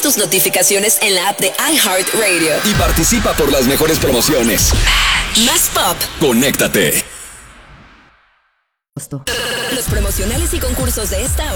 tus notificaciones en la app de iHeartRadio. Y participa por las mejores promociones. Más pop. Conéctate. Los promocionales y concursos de esta hora